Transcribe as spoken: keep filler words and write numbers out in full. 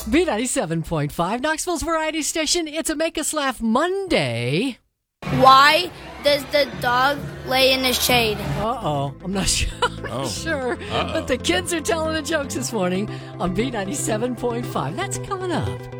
B ninety-seven point five, Knoxville's Variety Station. It's a Make Us Laugh Monday. Why does the dog lay in the shade? Uh-oh. I'm not sure. I'm not Oh. sure. Uh-oh. But the kids are telling the jokes this morning on B ninety-seven point five. That's coming up.